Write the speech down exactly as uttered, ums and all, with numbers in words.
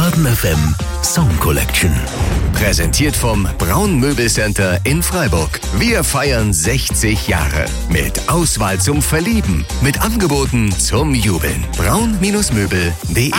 Baden F M Song Collection. Präsentiert vom Braun Möbelcenter in Freiburg. Wir feiern sechzig Jahre. Mit Auswahl zum Verlieben. Mit Angeboten zum Jubeln. braun Möbel punkt de